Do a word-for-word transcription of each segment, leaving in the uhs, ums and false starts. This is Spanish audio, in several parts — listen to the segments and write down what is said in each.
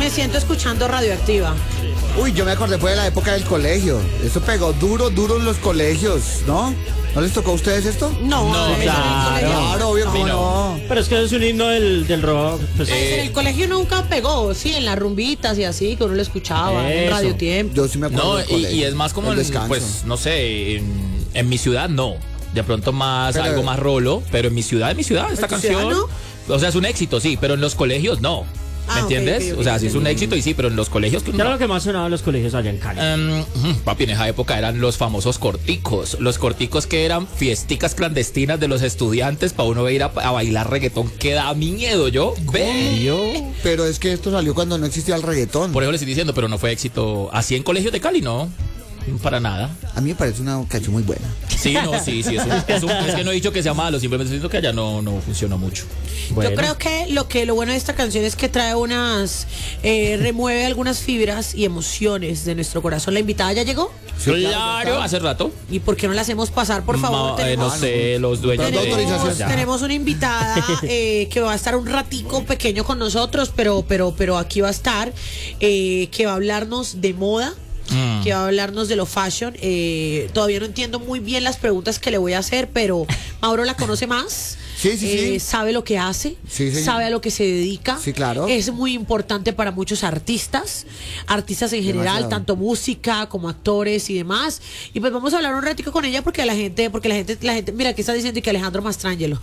Me siento escuchando Radioactiva. Uy, yo me acordé, fue de la época del colegio. Eso pegó duro, duro en los colegios, ¿no? ¿No les tocó a ustedes esto? No, No, a mí en el claro. colegio- Claro, obvio, A mí cómo no. no. Pero es que es un himno del, del rock. Pues, Pues en el colegio nunca pegó, sí, en las rumbitas y así, que uno lo escuchaba, en Eso. Radio Tiempo. Yo sí me acuerdo No, del y, colegio. y es más como, El en, descanso. pues, no sé, en, en mi ciudad no. De pronto más, Pero- algo más rolo, pero en mi ciudad, en mi ciudad, esta tu canción. ciudad O sea, es un éxito, sí, pero en los colegios no. ¿Me Ah, ok, entiendes? ok, ok, O sea, sí es un entendí. éxito y sí, pero en los colegios que ¿qué era no. lo que más sonaba en los colegios allá en Cali? Em, ujú, papi, en esa época eran los famosos corticos. Los corticos que eran fiesticas clandestinas de los estudiantes para uno ir a, a bailar reggaetón. Que da miedo, yo. Ve. Yo, Pero es que esto salió cuando no existía el reggaetón. Por eso le estoy diciendo, pero no fue éxito así en colegios de Cali, no. Para nada. A mí me parece una canción muy buena. Sí, no, sí, sí. Es, un- es un- es que no he dicho que sea malo, simplemente siento que allá no, no funcionó mucho. bueno. Yo creo que lo que lo bueno de esta canción es que trae unas, eh, remueve algunas fibras y emociones de nuestro corazón. ¿La invitada ya llegó? Sí, Claro, hace rato. ¿Y por qué no la hacemos pasar, por favor? Ma- eh, no Tenemos- sé, los dueños Pero no de... autorización. Ya. Tenemos una invitada eh, que va a estar un ratico pequeño con nosotros, pero, pero, pero aquí va a estar, eh, que va a hablarnos de moda. Mm. Que va a hablarnos de lo fashion. Eh, todavía no entiendo muy bien las preguntas que le voy a hacer, pero Mauro la conoce más. Sí, sí, Eh, sí. sabe lo que hace, Sí, señor. sabe a lo que se dedica. Sí, claro. Es muy importante para muchos artistas, artistas en general, Demasiado. tanto música como actores y demás. Y pues vamos a hablar un ratico con ella porque la gente, porque la gente, la gente, mira, ¿qué está diciendo? Que Alejandro Mastrangelo.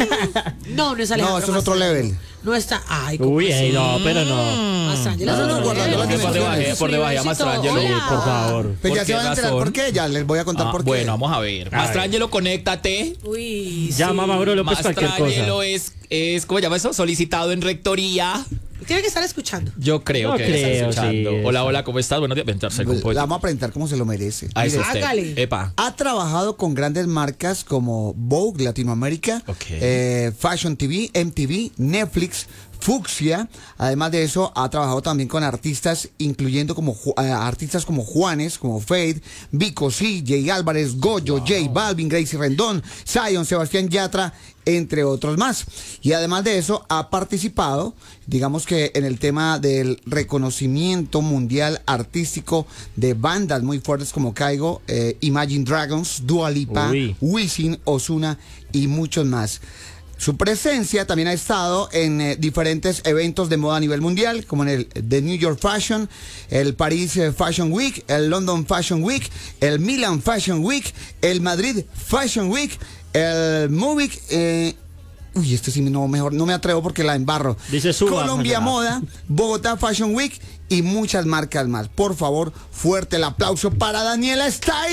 No, no es Alejandro. No, eso es otro Mastrangelo. level. No está. Ay, ¿cómo Uy, así? ey, no, pero no. Mastrangelo No, es no, otro guardando level. las Por debajo, dimensiones. por debajo, Mastrangelo. Hola. Por favor. Pues ¿Por ya se qué van a enterar razón? por qué, ya les voy a contar Ah, por qué. bueno, vamos a ver. A Mastrangelo, conéctate. Uy, Llama a sí. Mauro López cualquier Mastrangelo cosa. es, es, ¿cómo se llama eso? Solicitado en rectoría. Tiene que estar escuchando. Yo creo No que debe estar creo, escuchando. sí, Hola, eso. hola, ¿cómo estás? Buenos días. Ven, tercer Pues, compo- la vamos a presentar como se lo merece. Ahí está Mire, usted. hágale. Epa. ha trabajado con grandes marcas como Vogue Latinoamérica, Ok. eh, Fashion T V, M T V, Netflix, Fuxia. Además de eso, ha trabajado también con artistas, incluyendo como Ju- eh, artistas como Juanes, como Fade, Vico C, Jay Álvarez, Goyo, J Balvin, Gracie Rendón, Zion, Sebastián Yatra, entre otros más. Y además de eso, ha participado, digamos que en el tema del reconocimiento mundial artístico de bandas muy fuertes como Kaigo, eh, Imagine Dragons, Dua Lipa, Uy. Wisin, Ozuna y muchos más. Su presencia también ha estado en eh, diferentes eventos de moda a nivel mundial, como en el The New York Fashion, el Paris eh, Fashion Week, el London Fashion Week, el Milan Fashion Week, el Madrid Fashion Week, el Múnich, eh, uy, este sí no, mejor no me atrevo porque la embarro. Dice suba, Colombia Fernanda. Moda, Bogotá Fashion Week y muchas marcas más. Por favor, fuerte el aplauso para Daniela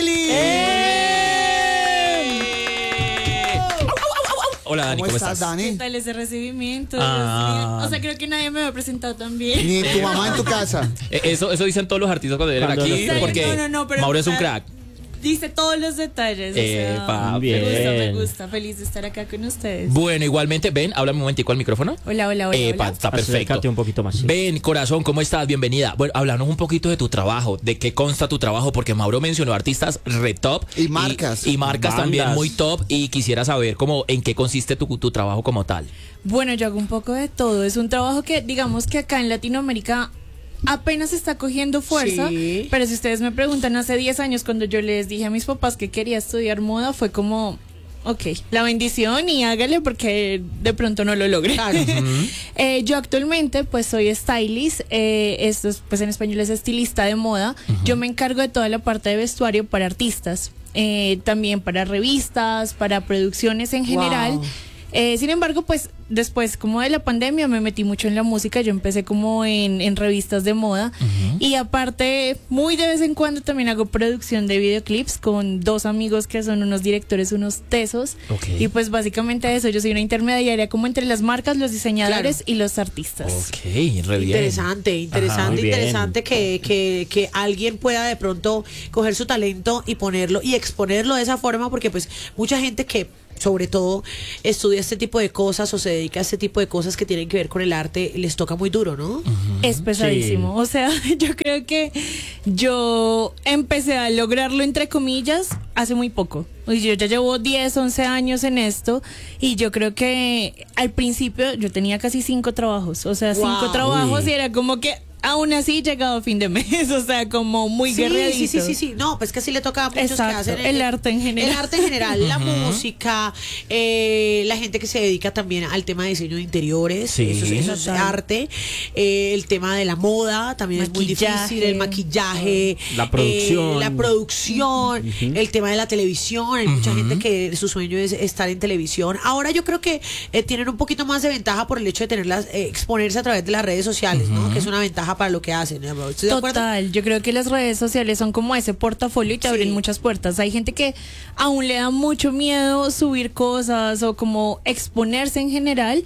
Styling. Hola, Dani, ¿Cómo, ¿cómo estás, estás? Dani? ¿Qué tal ese recibimiento? Ah. Dios mío. O sea, creo que nadie me había presentado tan bien. Ni tu mamá en tu casa. Eh, Eso, eso dicen todos los artistas cuando vienen Cuando aquí, los- porque No, no, no, pero- Mauro es un crack. Dice todos los detalles. O sea, Epa, me gusta, me bien. gusta. Feliz de estar acá con ustedes. Bueno, igualmente, ven, háblame un momentico al micrófono. Hola, hola, hola. Epa, hola. está perfecto. Acércate un poquito más, sí. Ven, corazón, ¿cómo estás? Bienvenida. Bueno, háblanos un poquito de tu trabajo, de qué consta tu trabajo, porque Mauro mencionó artistas re top. Y marcas. Y, y marcas Bandas. también muy top, y quisiera saber cómo, en qué consiste tu, tu trabajo como tal. Bueno, yo hago un poco de todo. Es un trabajo que, digamos que acá en Latinoamérica apenas está cogiendo fuerza. Sí. Pero si ustedes me preguntan, hace diez años cuando yo les dije a mis papás que quería estudiar moda, fue como, ok, la bendición y hágale porque de pronto no lo logré. Claro. Eh, yo actualmente pues soy stylist, eh, esto es, pues en español es estilista de moda. Yo me encargo de toda la parte de vestuario para artistas, eh, también para revistas, para producciones en general. Wow. Eh, sin embargo, pues después como de la pandemia me metí mucho en la música, yo empecé como en, en revistas de moda y aparte muy de vez en cuando también hago producción de videoclips con dos amigos que son unos directores, unos tesos. Ok. Y pues básicamente eso, yo soy una intermediaria como entre las marcas, los diseñadores Claro. y los artistas. Ok, re bien. Interesante, interesante, muy bien. interesante que, que, que alguien pueda de pronto coger su talento y ponerlo y exponerlo de esa forma, porque pues mucha gente que sobre todo estudia este tipo de cosas o se dedica a este tipo de cosas que tienen que ver con el arte, les toca muy duro, ¿no? Es pesadísimo. O sea, yo creo que yo empecé a lograrlo entre comillas hace muy poco. Y yo ya llevo diez, once años en esto y yo creo que al principio yo tenía casi cinco trabajos. O sea, cinco Wow. trabajos Uy. y era como que aún así llegado a fin de mes, o sea, como muy Sí, guerreadito. sí, sí, sí, sí. No, pues que así le toca a muchos Exacto, que hacen el arte en general. El arte en general, la música, eh, la gente que se dedica también al tema de diseño de interiores, Sí, eso, es- eso es total. arte. Eh, el tema de la moda también es muy Maquillaje. difícil, el maquillaje, La producción. eh, la producción, el tema de la televisión. Hay mucha gente que su sueño es estar en televisión. Ahora yo creo que eh, tienen un poquito más de ventaja por el hecho de tenerlas, eh, exponerse a través de las redes sociales, ¿no? Que es una ventaja para lo que hacen. ¿No? ¿Estoy de acuerdo? Total, yo creo que las redes sociales son como ese portafolio y te Sí. abren muchas puertas. Hay gente que aún le da mucho miedo subir cosas o como exponerse en general,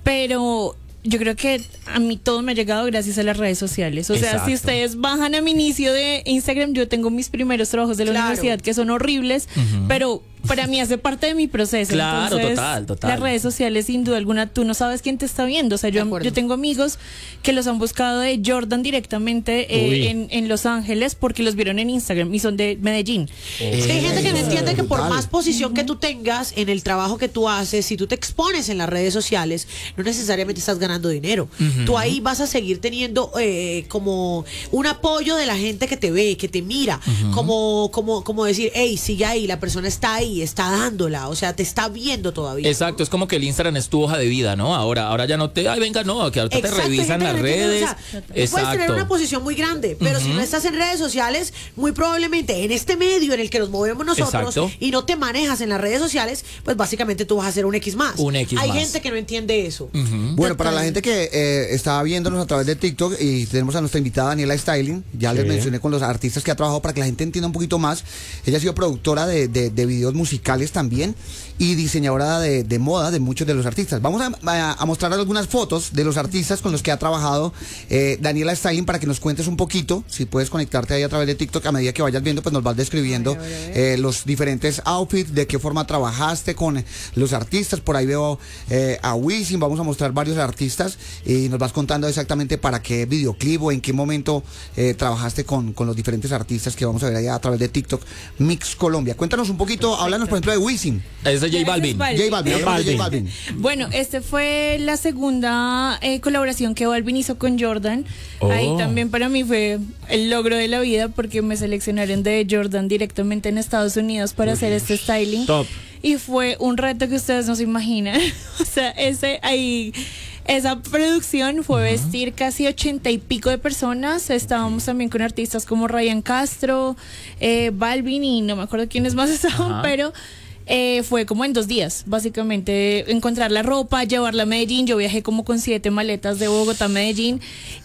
pero yo creo que a mí todo me ha llegado gracias a las redes sociales. O sea, Exacto. si ustedes bajan a mi inicio de Instagram, yo tengo mis primeros trabajos de la Claro. universidad que son horribles, pero para mí hace parte de mi proceso. Claro, Entonces, total, total. Las redes sociales, sin duda alguna, tú no sabes quién te está viendo. O sea, De yo, acuerdo. yo tengo amigos que los han buscado de Jordan directamente Uy. eh, en, en Los Ángeles porque los vieron en Instagram y son de Medellín. Es que hay gente que no entiende que por Brutal. más posición que tú tengas en el trabajo que tú haces, si tú te expones en las redes sociales, no necesariamente estás ganando dinero. Tú ahí vas a seguir teniendo eh, como un apoyo de la gente que te ve, que te mira, como, como, como decir, hey, sigue ahí, la persona está ahí, está dándola, o sea, te está viendo todavía. Exacto, es como que el Instagram es tu hoja de vida, ¿no? Ahora, ahora ya no te, ay, venga, no, que ahorita Exacto, te hay revisan gente las que no entiende, redes. o sea, tú puedes tener Exacto. una posición muy grande, pero si no estás en redes sociales, muy probablemente en este medio en el que nos movemos nosotros Exacto. y no te manejas en las redes sociales, pues básicamente tú vas a ser un X más. Un X Hay más. gente que no entiende eso. Bueno, para la gente que eh, está viéndonos a través de TikTok y tenemos a nuestra invitada Daniela Styling, ya les Sí. mencioné con los artistas que ha trabajado para que la gente entienda un poquito más. Ella ha sido productora de, de, de videos musicales también y diseñadora de, de moda de muchos de los artistas. Vamos a, a- a mostrar algunas fotos de los artistas con los que ha trabajado eh, Daniela Styling para que nos cuentes un poquito. Si puedes conectarte ahí a través de TikTok, a medida que vayas viendo, pues nos vas describiendo eh, los diferentes outfits, de qué forma trabajaste con eh, los artistas. Por ahí veo eh, a Wisin, vamos a mostrar varios artistas y nos vas contando exactamente para qué videoclip o en qué momento eh, trabajaste con, con los diferentes artistas que vamos a ver ahí a través de TikTok Mix Colombia. Cuéntanos un poquito, háblanos por ejemplo de Wisin. Ese es J Gracias, Balvin. Val. J Balvin, J háblanos de J Balvin. Balvin. Bueno, este fue la segunda eh, colaboración que Balvin hizo con Jordan. Oh. Ahí también para mí fue el logro de la vida porque me seleccionaron de Jordan directamente en Estados Unidos para hacer este styling. Top. Y fue un reto que ustedes no se imaginan. O sea, ese ahí... Esa producción fue vestir casi ochenta y pico de personas. Estábamos también con artistas como Ryan Castro, eh, Balvin y no me acuerdo quiénes más estaban, Ajá. pero eh, fue como en dos días, básicamente encontrar la ropa, llevarla a Medellín. Yo viajé como con siete maletas de Bogotá a Medellín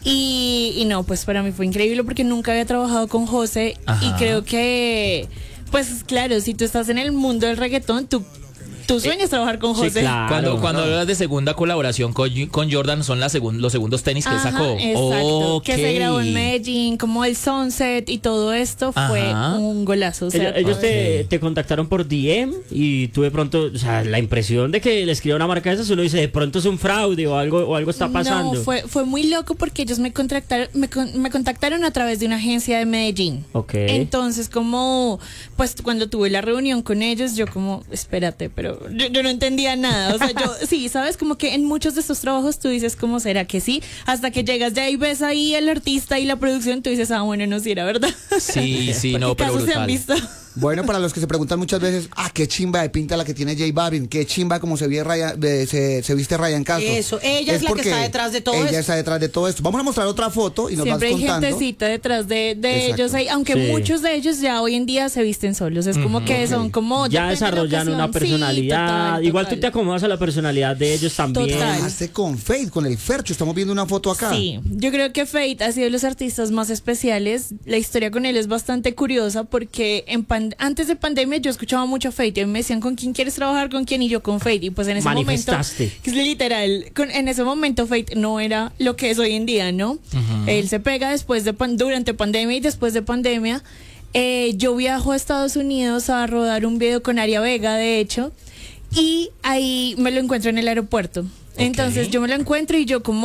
y, y no, pues para mí fue increíble porque nunca había trabajado con José Ajá. y creo que, pues claro, si tú estás en el mundo del reggaetón, tú, tú sueñas trabajar con Sí, José. claro. Cuando, cuando claro. hablas de segunda colaboración con, con Jordan, son la segun- los segundos tenis que Ajá, sacó. exacto. Que se Ok. grabó en Medellín, como el Sunset y todo esto fue Ajá. un golazo. O sea, Ellos, ellos te, Ok. te contactaron por D M y tú de pronto, o sea, la impresión de que le escriba una marca de esas, uno dice, de pronto es un fraude o algo, o algo está pasando. No, fue, fue muy loco porque ellos me contactaron, me, con- me contactaron a través de una agencia de Medellín. Ok. Entonces, como, pues cuando tuve la reunión con ellos, yo como, espérate, pero yo, yo no entendía nada. O sea, yo, sí, sabes, como que en muchos de estos trabajos tú dices, ¿cómo será que sí? Hasta que llegas ya y ves ahí al artista y la producción, tú dices, ah, bueno, no, sí era verdad. Sí, sí, no, ¿Qué pero casos se han brutal. visto? Bueno, para los que se preguntan muchas veces, ah, qué chimba de pinta la que tiene J Balvin, qué chimba como se, ve Ryan- eh, se, se viste Ryan Castro. Eso, ella es la que porque está detrás de todo Ella esto. está detrás de todo esto. Vamos a mostrar otra foto y nos Siempre hay vas contando. gentecita detrás de, de Exacto. ellos, ahí, aunque Sí. muchos de ellos ya hoy en día se visten solos. Es como que son como... Ya depende de la desarrollan una ocasión. Sí, personalidad. total, Igual tú total. te acomodas a la personalidad de ellos también. Total. Trabajaste con Faith, con el Fercho. Estamos viendo una foto acá. Sí, yo creo que Fate ha sido de los artistas más especiales. La historia con él es bastante curiosa porque en pan- antes de pandemia yo escuchaba mucho Fate y me decían ¿con quién quieres trabajar? ¿Con quién? Y yo con Fate. Y pues en ese momento, Manifestaste. que es literal, con- en ese momento Fate no era lo que es hoy en día, ¿no? Él se pega después de pan- durante pandemia y después de pandemia. Eh, yo viajo a Estados Unidos a rodar un video con Aria Vega, de hecho, y ahí me lo encuentro en el aeropuerto. Entonces yo me lo encuentro y yo como,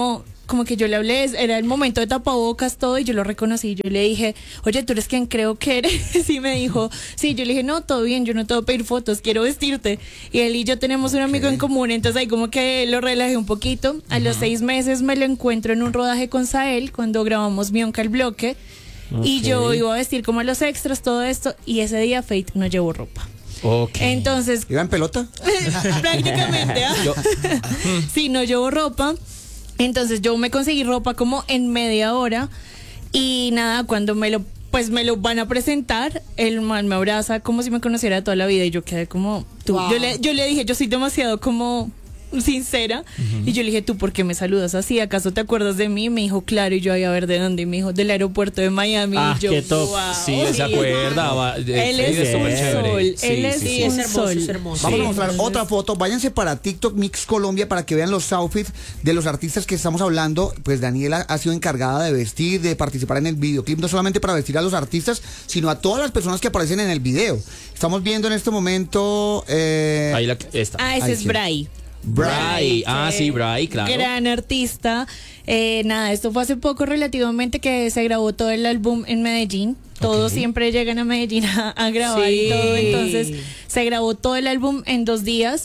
como que yo le hablé, era el momento de tapabocas, todo, y yo lo reconocí. Yo le dije, oye, ¿tú eres quien creo que eres? Y me dijo, sí. Yo le dije, no, todo bien, yo no te voy a pedir fotos, quiero vestirte. Y él y yo tenemos un amigo en común, entonces ahí como que lo relajé un poquito. A los seis meses me lo encuentro en un rodaje con Sael, cuando grabamos Bionca el bloque. Okay. Y yo iba a vestir como los extras, todo esto, y ese día Fate no llevó ropa. Okay. Entonces, ¿iba en pelota? prácticamente, ¿ah? Yo... sí, no llevó ropa. Entonces yo me conseguí ropa como en media hora. Y nada, cuando me lo pues me lo van a presentar, el man me abraza como si me conociera toda la vida. Y yo quedé como, tú. Wow. Yo le, yo le dije, yo soy demasiado como sincera. Uh-huh. Y yo le dije, ¿tú por qué me saludas así? ¿Acaso te acuerdas de mí? Me dijo, claro. Y yo, ay, a ver, ¿de dónde? Y me dijo, del aeropuerto de Miami. Ah, y yo, qué top. wow. Sí, él se acuerda. Va, de, él es, es súper chévere. Sí, él es, sí, sí, sí. es hermoso, sol. es hermoso. Vamos Sí. a mostrar otra foto. Váyanse para TikTok Mix Colombia para que vean los outfits de los artistas que estamos hablando. Pues Daniela ha sido encargada de vestir, de participar en el videoclip, no solamente para vestir a los artistas, sino a todas las personas que aparecen en el video. Estamos viendo en este momento... Eh, Ahí la, esta. Ah, ese Ahí es sí. Bray. Bray. Ah, sí, Bray, claro. Gran artista. Eh, nada, esto fue hace poco relativamente que se grabó todo el álbum en Medellín. Todos Okay. siempre llegan a Medellín a, a grabar Sí. y todo. Entonces se grabó todo el álbum en dos días.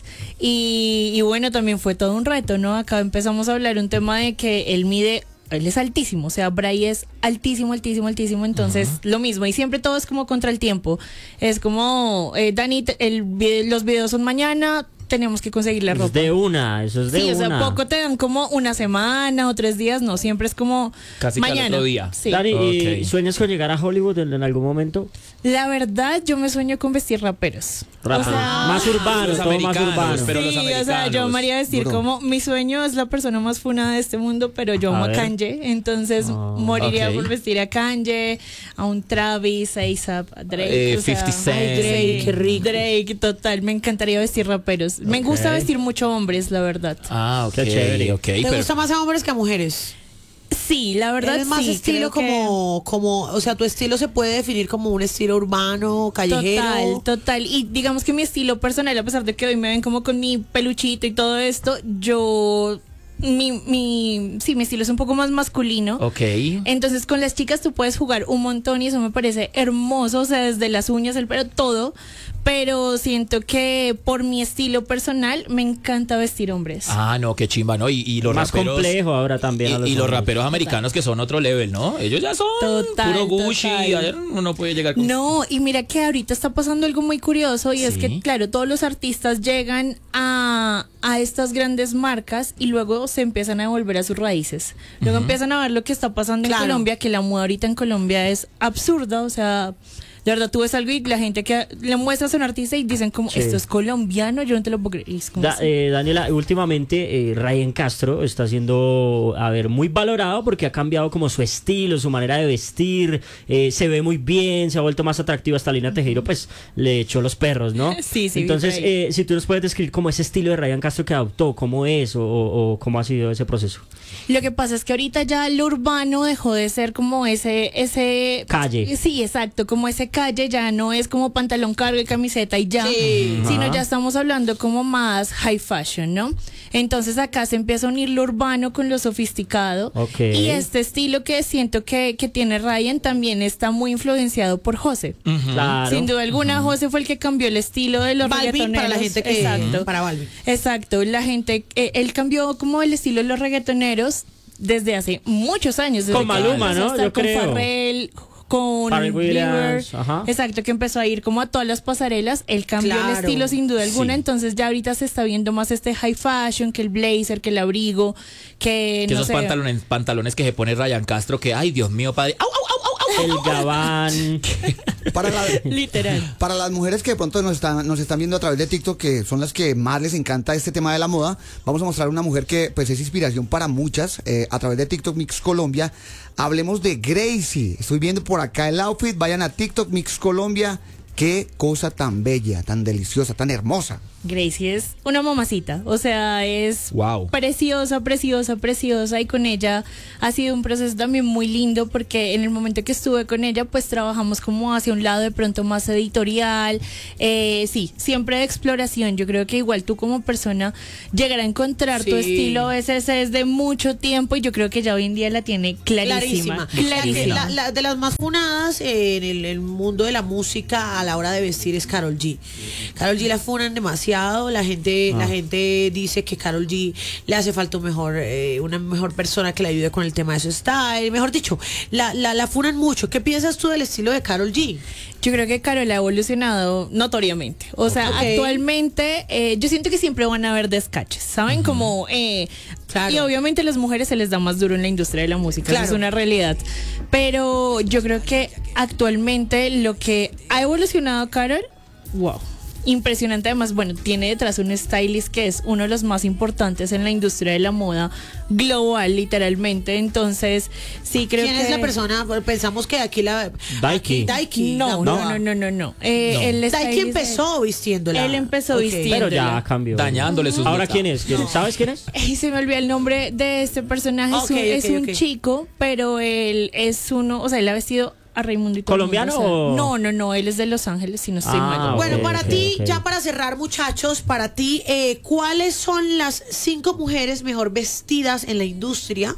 Y, y bueno, también fue todo un reto, ¿no? Acá empezamos a hablar un tema de que él mide... Él es altísimo, o sea, Bray es altísimo, altísimo, altísimo, entonces uh-huh. lo mismo, y siempre todo es como contra el tiempo, es como, eh, Dani, el, los videos son mañana, tenemos que conseguir la ropa. Es de una, eso es de sí, una. Sí, o sea, poco te dan como una semana o tres días, no, siempre es como casi mañana. cada otro día. Sí. Dani, Okay. ¿sueñas con llegar a Hollywood en, en algún momento? La verdad, yo me sueño con vestir raperos. Raperos. O sea, más urbano, los todo más americanos, urbano. pero los sí, o sea, americanos. yo amaría vestir Bro. como mi sueño es la persona más funada de este mundo, pero yo A amo a ver. Kanye, entonces Oh, moriría ok. por vestir a Kanye, a un Travis, a A$ap, a Drake, Eh, o sea, fifty Cent. ay, Drake, Qué rico. Drake, total, me encantaría vestir raperos. Me Ok. gusta vestir mucho hombres, la verdad. Ah, ok. Qué chévere. Ok, ¿Te pero gusta más a hombres que a mujeres? Sí, la verdad ¿Eres más sí, estilo creo que- como, como, o sea, tu estilo se puede definir como un estilo urbano, callejero? Total, total. Y digamos que mi estilo personal, a pesar de que hoy me ven como con mi peluchito y todo esto, yo... Mi, mi, sí, mi estilo es un poco más masculino. Ok. Entonces con las chicas tú puedes jugar un montón y eso me parece hermoso, o sea, desde las uñas, el pelo, todo. Pero siento que por mi estilo personal me encanta vestir hombres. Ah, no, qué chimba, ¿no? Y, y los Más raperos. complejo ahora también. Y, a los y los hombres. raperos americanos que son otro level, ¿no? Ellos ya son Total, puro Gucci. total. Ayer uno puede llegar con. No, y mira que ahorita está pasando algo muy curioso y es Sí. que, claro, todos los artistas llegan a, a estas grandes marcas y luego se empiezan a volver a sus raíces. Luego Ujú. empiezan a ver lo que está pasando Claro. en Colombia, que la moda ahorita en Colombia es absurda, o sea... De verdad, tú ves algo y la gente que le muestras a un artista y dicen como, Sí. esto es colombiano, yo no te lo puedo creer. Y es como Da- así. eh, Daniela, últimamente eh, Ryan Castro está siendo, a ver, muy valorado porque ha cambiado como su estilo, su manera de vestir, eh, se ve muy bien, se ha vuelto más atractivo. Hasta Lina Tejero, pues, le echó los perros, ¿no? Sí, sí, Entonces, vi por ahí. eh, si tú nos puedes describir cómo ese estilo de Ryan Castro que adoptó, cómo es o, o- o cómo ha sido ese proceso. Lo que pasa es que ahorita ya lo urbano dejó de ser como ese, ese Calle. Sí, exacto, como ese calle ya no es como pantalón cargo y camiseta y ya, Sí. sino Ajá. ya estamos hablando como más high fashion, ¿no? Entonces acá se empieza a unir lo urbano con lo sofisticado. Ok. Y este estilo que siento que, que tiene Ryan también está muy influenciado por José. Claro. Sin duda alguna, José fue el que cambió el estilo de los Balvin reggaetoneros. para la gente que... Exacto. Para Balvin. Exacto, la gente, eh, él cambió como el estilo de los reggaetoneros desde hace muchos años. desde Con que Maluma, empezó a ¿no? estar Yo con creo. Pharrell, con Pharrell Williams, Bieber. ajá. Exacto, que empezó a ir como a todas las pasarelas. Él cambió el Claro, estilo sin duda alguna, sí. entonces ya ahorita se está viendo más este high fashion, que el blazer, que el abrigo, que, Que no esos sé. pantalones, pantalones que se pone Ryan Castro, que, ay, Dios mío, padre. ¡Au, au, au, au, au! El gabán. Para, la- Literal. para las mujeres que de pronto nos están, nos están viendo a través de TikTok, que son las que más les encanta este tema de la moda, vamos a mostrar una mujer que pues es inspiración para muchas eh, a través de TikTok Mix Colombia. Hablemos de Gracie. Estoy viendo por acá el outfit. Vayan a TikTok Mix Colombia. Qué cosa tan bella, tan deliciosa, tan hermosa. Gracie es una mamacita, o sea, es Wow. preciosa, preciosa, preciosa, y con ella ha sido un proceso también muy lindo porque en el momento que estuve con ella pues trabajamos como hacia un lado de pronto más editorial, eh, sí, siempre de exploración. Yo creo que igual tú como persona llegar a encontrar tu Sí. estilo a veces es de mucho tiempo, y yo creo que ya hoy en día la tiene clarísima. Clarísima. La que- Clarísima. la- la- de las más funadas en el, el mundo de la música a la hora de vestir es Karol G. Karol G la funan demasiado. La gente, la gente dice que Karol G le hace falta un mejor, eh, una mejor persona que le ayude con el tema de su style. Mejor dicho, la, la, la funan mucho. ¿Qué piensas tú del estilo de Karol G? Yo creo que Karol ha evolucionado notoriamente. O sea, Ok. actualmente eh, yo siento que siempre van a haber descaches, ¿saben? Como, eh, Claro. y obviamente a las mujeres se les da más duro en la industria de la música, Claro. eso es una realidad. Pero yo creo que actualmente lo que ha evolucionado Karol, wow. Impresionante. Además, bueno, tiene detrás un stylist que es uno de los más importantes en la industria de la moda global, literalmente. Entonces, sí creo ¿Quién que... es la persona? Pensamos que aquí la... Daiki. aquí Daiki. No, la no, moda. no, no, no, no. Eh, No. el Daiki stylist- empezó vistiéndola. Él empezó Ok. vistiendo. Pero ya Viéndola. cambió. Dañándole sus Ahora, looks. ¿quién es? ¿Quién es? ¿Sabes quién es? Ay, se me olvidó el nombre de este personaje. Ok, es un, es ok, un ok. chico, pero él es uno, o sea, él ha vestido a Raimundo y todo el ¿Colombiano mundo, o sea, o...? No, no, no, él es de Los Ángeles, si no estoy Ah, mal. ok. Bueno, para ti, ok. ya para cerrar, muchachos, para ti, eh, ¿cuáles son las cinco mujeres mejor vestidas en la industria?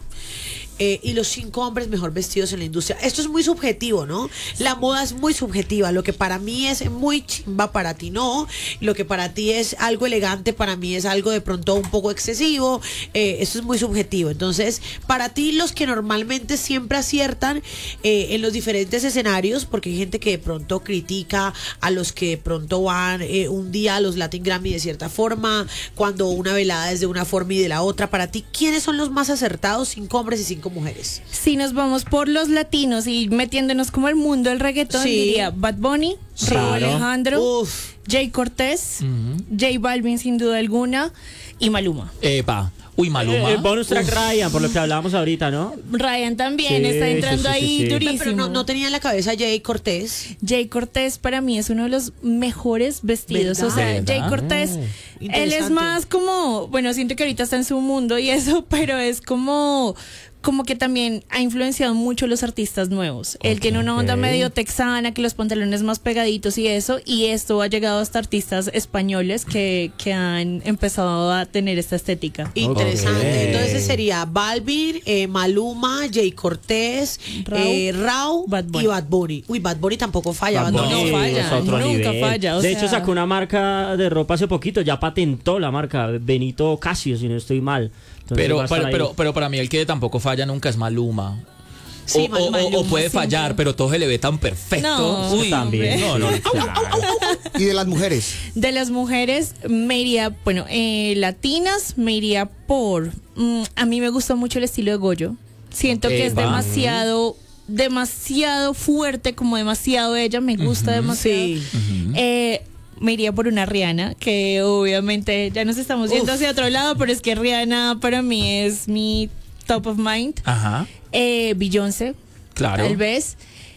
Eh, y los cinco hombres mejor vestidos en la industria. Esto es muy subjetivo, ¿no? La moda es muy subjetiva. Lo que para mí es muy chimba, para ti no. Lo que para ti es algo elegante, para mí es algo de pronto un poco excesivo. Eh, esto es muy subjetivo. Entonces, para ti, los que normalmente siempre aciertan eh, en los diferentes escenarios, porque hay gente que de pronto critica a los que de pronto van eh, un día a los Latin Grammy de cierta forma, cuando una velada es de una forma y de la otra. Para ti, ¿quiénes son los más acertados? Cinco hombres y cinco mujeres. Si nos vamos por los latinos y metiéndonos como el mundo del reggaetón, Sí. diría Bad Bunny, Sí. Rauw Claro. Alejandro, Uf. Jay Cortés, J Balvin sin duda alguna, y Maluma. Epa. Uy, Maluma. Eh, el bonus track Uf. Ryan, por lo que hablábamos ahorita, ¿no? Ryan también Sí, está sí, entrando sí, sí, ahí sí. durísimo. Pero no, no tenía en la cabeza a Jay Cortés. Jay Cortés para mí es uno de los mejores vestidos. ¿Verdad? O sea, ¿Verdad? Jay Cortés, Oh, él interesante. es más como, bueno, siento que ahorita está en su mundo y eso, pero es como como que también ha influenciado mucho a los artistas nuevos. Él tiene una onda ok. medio texana, que los pantalones más pegaditos y eso, y esto ha llegado hasta artistas españoles que, que han empezado a tener esta estética. Interesante. Ok. Entonces sería Balvin, eh, Maluma, Jay Cortés, Rauw, eh, Rauw Bad Bunny. y Bad Bunny. Uy, Bad Bunny tampoco falla. Bad Bad Bunny Bunny. no falla, es otro nunca nivel. falla, o de sea- hecho, sacó una marca de ropa hace poquito, ya patentó la marca, Benito Casio, si no estoy mal. Entonces va Pero, a estar pero, ahí. pero, pero para mí el que tampoco falla nunca es Maluma. Sí, o, o- o- Maluma, o puede siempre. fallar, pero todo se le ve tan perfecto. No, Uy, también. No, no. Claro. Y de las mujeres. De las mujeres me iría, bueno, eh, latinas me iría por, mm, a mí me gusta mucho el estilo de Goyo. Siento que es Eva. demasiado, demasiado fuerte, como demasiado ella, me gusta demasiado. Sí. Eh, me iría por una Rihanna, que obviamente ya nos estamos yendo Uf. hacia otro lado, pero es que Rihanna para mí es mi top of mind. Ajá. Eh, Beyoncé, Claro. tal vez.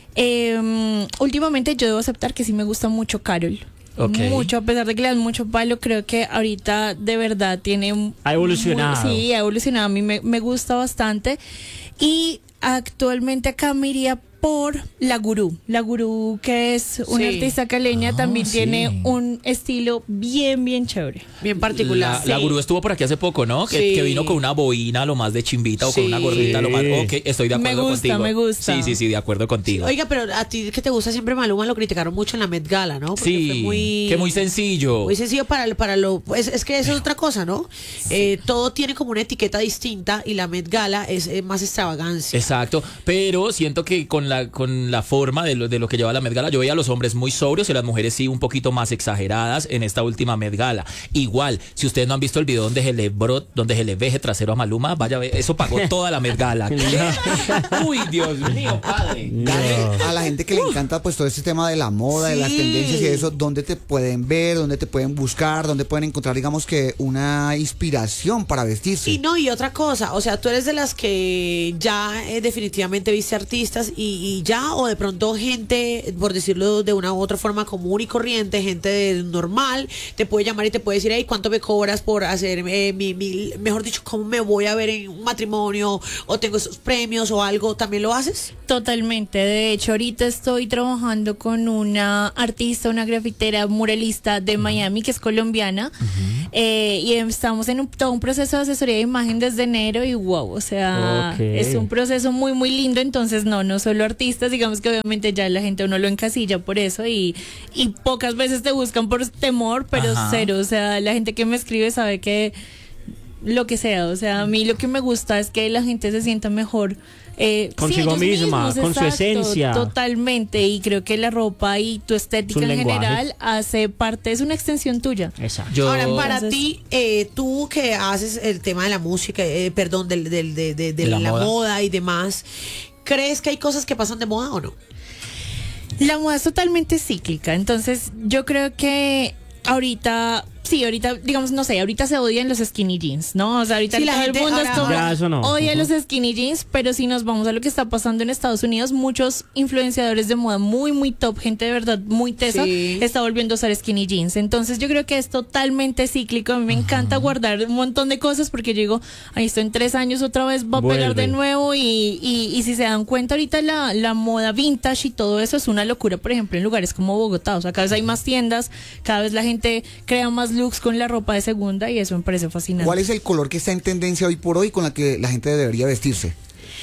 Eh, últimamente yo debo aceptar que sí me gusta mucho Karol. Ok. Mucho, a pesar de que le dan mucho palo, creo que ahorita de verdad tiene... un- Ha evolucionado. muy- sí, ha evolucionado. A mí me, me gusta bastante. Y actualmente acá me iría por La Gurú. La Gurú, que es una Sí. artista caleña, Ah, también sí. tiene un estilo bien, bien chévere. Bien particular. La, la Sí. gurú estuvo por aquí hace poco, ¿no? Que, Sí. que vino con una boina lo más de chimbita o con Sí. una gorrita lo más. Ok, estoy de Me acuerdo gusta, contigo. me gusta. Sí, sí, sí, de acuerdo contigo. Oiga, pero a ti que te gusta siempre Maluma lo criticaron mucho en la Met Gala, ¿no? Porque sí, fue muy, que muy sencillo. Muy sencillo para, para lo... Es, es que eso es otra cosa, ¿no? Eh, todo tiene como una etiqueta distinta y la Met Gala es eh, más extravagancia. Exacto, pero siento que con la con la forma de lo, de lo que lleva la Met Gala, yo veía a los hombres muy sobrios y las mujeres sí un poquito más exageradas en esta última Met Gala. Igual, si ustedes no han visto el video donde se le bro, donde se le veje trasero a Maluma, vaya a ver, eso pagó toda la Met Gala. Uy, Dios mío, padre. Dale a la gente que le encanta pues todo este tema de la moda, de las Sí. tendencias y eso, ¿dónde te pueden ver, dónde te pueden buscar, dónde pueden encontrar, digamos que una inspiración para vestirse? Y no, y otra cosa, o sea, tú eres de las que ya eh, definitivamente viste artistas y, y ya, o de pronto gente, por decirlo de una u otra forma, común y corriente, gente de- normal, te puede llamar y te puede decir, hey, ¿cuánto me cobras por hacer eh, mi, mi, mejor dicho, cómo me voy a ver en un matrimonio, o tengo esos premios o algo? ¿También lo haces? Totalmente. De hecho, ahorita estoy trabajando con una artista, una grafitera muralista de Miami, que es colombiana, eh, y estamos en un, todo un proceso de asesoría de imagen desde enero y wow, o sea, Ok. es un proceso muy, muy lindo. Entonces, no, no solo artistas, digamos que obviamente ya la gente uno lo encasilla por eso y, y pocas veces te buscan por temor, pero Ajá. cero, o sea, la gente que me escribe sabe que lo que sea, o sea, a mí lo que me gusta es que la gente se sienta mejor. Eh, Consigo ellos misma, mismos, con su exacto, esencia. Totalmente, y creo que la ropa y tu estética Es un en lenguaje. general hace parte, es una extensión tuya. Exacto. Yo- Ahora, para Entonces- ti, eh, tú que haces el tema de la música, eh, perdón, del, del- de, de- de De la la, moda. moda y demás, ¿crees que hay cosas que pasan de moda o no? La moda es totalmente cíclica, entonces yo creo que ahorita, sí, ahorita, digamos, no sé, ahorita se odian los skinny jeans, ¿no? O sea, ahorita Sí, la todo gente el mundo ahora- es como, Ya, eso no. odia Ujú. los skinny jeans, pero si nos vamos a lo que está pasando en Estados Unidos, muchos influenciadores de moda muy, muy top, gente de verdad muy tesa, Sí. está volviendo a usar skinny jeans. Entonces yo creo que es totalmente cíclico. A mí me encanta guardar un montón de cosas porque yo digo, ahí esto en tres años otra vez va a pegar Vuelve. de nuevo y, y, y si se dan cuenta ahorita la, la moda vintage y todo eso es una locura, por ejemplo, en lugares como Bogotá. O sea, cada vez hay más tiendas, cada vez la gente crea más looks con la ropa de segunda y eso me parece fascinante. ¿Cuál es el color que está en tendencia hoy por hoy con la que la gente debería vestirse?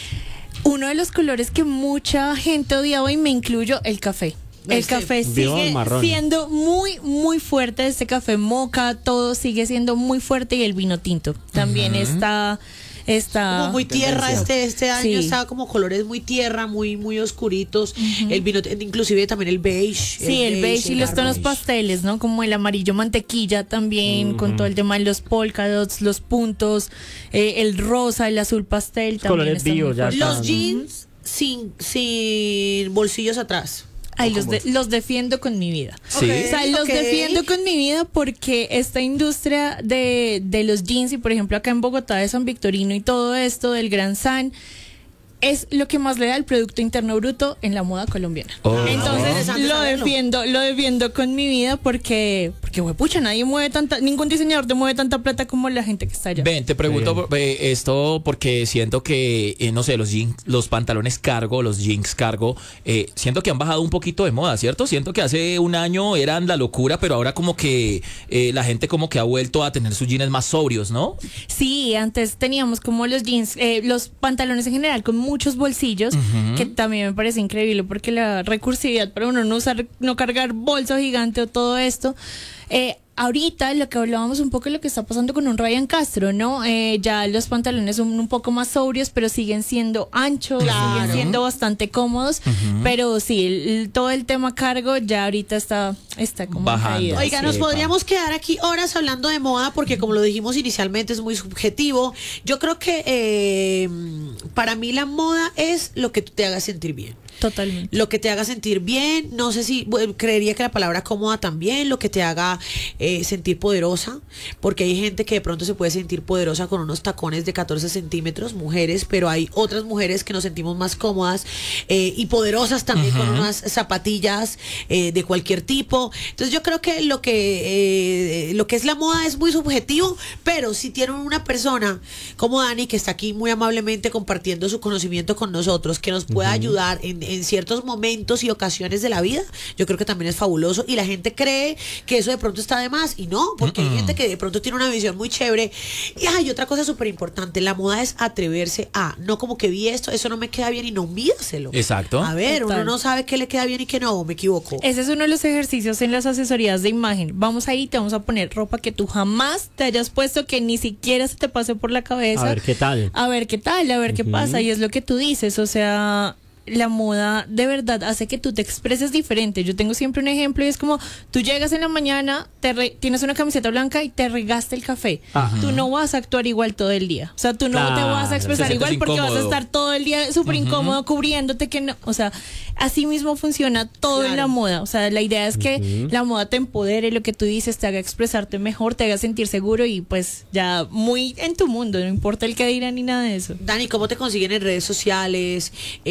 Uno de los colores que mucha gente odiaba y me incluyo, el café. El Este, café Viva el sigue marrón. siendo muy, muy fuerte. Este café moca, todo sigue siendo muy fuerte y el vino tinto también está, está. Como muy tierra, tendencia. este este año Sí. estaba como colores muy tierra, muy muy oscuritos. El vino, inclusive también el beige. Sí, el beige y los tonos beige. pasteles, ¿no? Como el amarillo mantequilla también, con todo el tema de los polka dots, los puntos, eh, el rosa, el azul pastel. También colores están muy vivos, ya fuertes. Los Ujú. jeans sin, sin bolsillos atrás. Ay, los, de- los defiendo con mi vida. Sí. Ok. O sea, los ok. defiendo con mi vida porque esta industria de, de los jeans y por ejemplo acá en Bogotá de San Victorino y todo esto del Gran San es lo que más le da el Producto Interno Bruto en la moda colombiana. Oh. Entonces Interesante lo saberlo. defiendo, lo defiendo con mi vida porque, porque pucha, nadie mueve tanta, ningún diseñador te mueve tanta plata como la gente que está allá. Ven, te pregunto Bien. por- eh, esto porque siento que, eh, no sé, los jeans, los pantalones cargo, los jeans cargo, eh, siento que han bajado un poquito de moda, ¿cierto? Siento que hace un año eran la locura, pero ahora como que eh, la gente como que ha vuelto a tener sus jeans más sobrios, ¿no? Sí, antes teníamos como los jeans, eh, los pantalones en general con muchos bolsillos, que también me parece increíble porque la recursividad para uno no usar, no cargar bolso gigante o todo esto. Eh, ahorita lo que hablábamos un poco de lo que está pasando con un Ryan Castro, ¿no? Eh, ya los pantalones son un poco más sobrios, pero siguen siendo anchos, siguen siendo bastante cómodos, pero sí, el- el- todo el tema cargo ya ahorita está, está como en Bajando. caída. Oiga, Sí, nos pa. podríamos quedar aquí horas hablando de moda porque como lo dijimos inicialmente es muy subjetivo. Yo creo que eh, para mí la moda es lo que tú te hagas sentir bien. Totalmente. Lo que te haga sentir bien, no sé si, bueno, creería que la palabra cómoda también, lo que te haga eh, sentir poderosa, porque hay gente que de pronto se puede sentir poderosa con unos tacones de catorce centímetros, mujeres, pero hay otras mujeres que nos sentimos más cómodas eh, y poderosas también con unas zapatillas eh, de cualquier tipo. Entonces yo creo que lo que, eh, lo que es la moda es muy subjetivo, pero si tienen una persona como Dani, que está aquí muy amablemente compartiendo su conocimiento con nosotros, que nos pueda ayudar en, en ciertos momentos y ocasiones de la vida, yo creo que también es fabuloso y la gente cree que eso de pronto está de más y no, porque hay gente que de pronto tiene una visión muy chévere. Y hay otra cosa súper importante, la moda es atreverse a, no como que vi esto, eso no me queda bien y no mídaselo. Exacto. A ver, Total. uno no sabe qué le queda bien y qué no, me equivoco. Ese es uno de los ejercicios en las asesorías de imagen. Vamos ahí, te vamos a poner ropa que tú jamás te hayas puesto, que ni siquiera se te pase por la cabeza. A ver qué tal. A ver qué tal, a ver qué Ujú. pasa. Y es lo que tú dices, o sea, la moda de verdad hace que tú te expreses diferente. Yo tengo siempre un ejemplo y es como tú llegas en la mañana, te re- tienes una camiseta blanca y te regaste el café. Ajá. Tú no vas a actuar igual todo el día. O sea, tú no te Claro. vas a expresar Te igual sientes porque vas a incómodo. estar todo el día súper incómodo cubriéndote que no. O sea, así mismo funciona todo en la Claro. moda. O sea, la idea es que la moda te empodere, lo que tú dices te haga expresarte mejor, te haga sentir seguro y pues ya muy en tu mundo, no importa el que dirán ni nada de eso. Dani, ¿cómo te consiguen en redes sociales? Eh,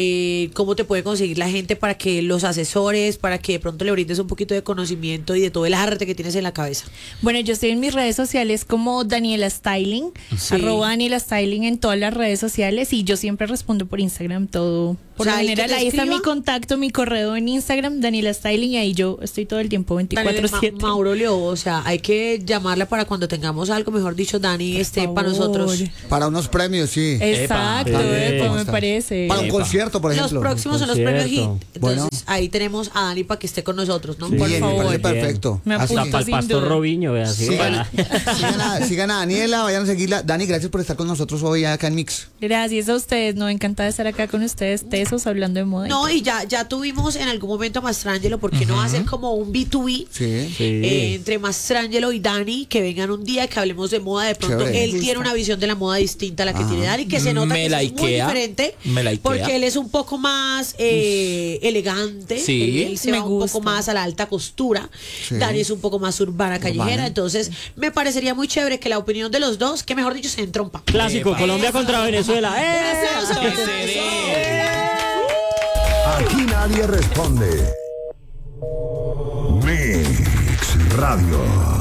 eh, cómo te puede conseguir la gente para que los asesores, para que de pronto le brindes un poquito de conocimiento y de todo el arte que tienes en la cabeza. Bueno, yo estoy en mis redes sociales como Daniela Styling, Sí. arroba Daniela Styling en todas las redes sociales, y yo siempre respondo por Instagram todo. Por O sea, lo el que general, te ahí está escriba. mi contacto, mi correo en Instagram, Daniela Styling, y ahí yo estoy todo el tiempo veinticuatro Daniela, siete. Ma- Mauro Leo, o sea, hay que llamarla para cuando tengamos algo, mejor dicho, Dani, esté favor. para nosotros. Para unos premios, sí. Exacto, Epa. epa, ¿Cómo me está? parece. Para un Epa. concierto, por Los ejemplo. próximos son los concierto. premios Hit. Entonces Bueno. ahí tenemos a Dani para que esté con nosotros, ¿no? Sí. Por Bien, me favor. parece Bien. perfecto. Me Así apunto. que- Hasta para el sin pastor duda. Robinho, vea, así. Sigan, para- sigan a, sigan a Daniela, vayan a seguirla. Dani, gracias por estar con nosotros hoy acá en Mix. Gracias a ustedes, no, encantada de estar acá con ustedes, tesos, hablando de moda. y No, todo. y ya, ya tuvimos en algún momento a Mastrangelo, ¿por qué no hacer como un B dos B? Sí. Sí. Eh, entre Mastrangelo y Dani, que vengan un día, que hablemos de moda. De pronto Chévere. él tiene una visión de la moda distinta a la que tiene Dani, que se nota Me que la es muy Ikea. diferente, Me la Ikea. porque él es un poco más eh, elegante, Sí. él, él se Me va un poco gusta. más a la alta costura, Sí. Dani es un poco más urbana, callejera, Urbana. entonces me parecería muy chévere que la opinión de los dos, que mejor dicho, se entrompa. Clásico, Colombia contra Venezuela. ¡Eh! Que se dé. Aquí nadie responde. Mix Radio.